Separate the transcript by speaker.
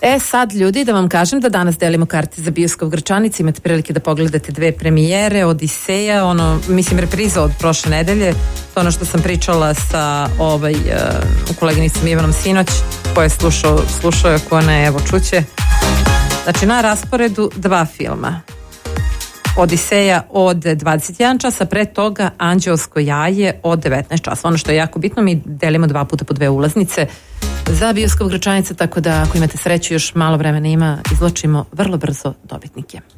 Speaker 1: Sad ljudi, da vam kažem da danas delimo karte za bioskop Gračanici, imate prilike da pogledate 2 premijere, Odiseja, repriza od prošle nedelje, to ono što sam pričala sa koleginicom Ivanom sinoć, ko je slušao je, ko ne, evo čuće. Znači na rasporedu 2 filma. Odiseja od 21 časa, pre toga Anđeosko jaje od 19 časa. Ono što je jako bitno, mi delimo 2 puta po 2 ulaznice za bioskop Gračanica, tako da ako imate sreću, još malo vremena ima, izločimo vrlo brzo dobitnike.